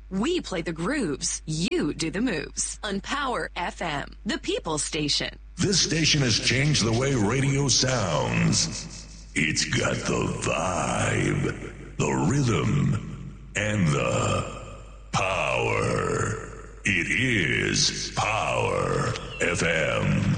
We play the grooves. You do the moves. On Power FM, the People Station. This station has changed the way radio sounds. It's got the vibe, the rhythm, and the power. It is Power FM.